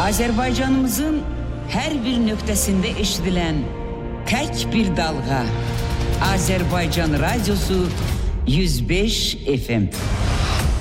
Azerbaycanımızın her bir nöqtəsində eşidilen tek bir dalga. Azerbaycan Radyosu 105 FM.